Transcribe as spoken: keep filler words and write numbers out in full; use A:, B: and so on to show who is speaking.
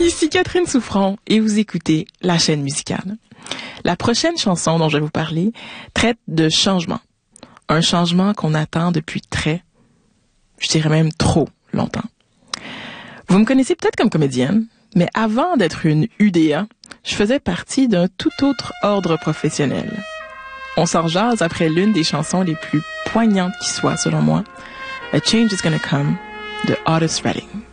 A: Ici Catherine Souffrant et vous écoutez La Chaîne Musicale. La prochaine chanson dont je vais vous parler traite de changement. Un changement qu'on attend depuis très, je dirais même trop longtemps. Vous me connaissez peut-être comme comédienne, mais avant d'être une U D A, je faisais partie d'un tout autre ordre professionnel. On s'en jase après l'une des chansons les plus poignantes qui soit, selon moi, A Change is Gonna Come de Otis Redding.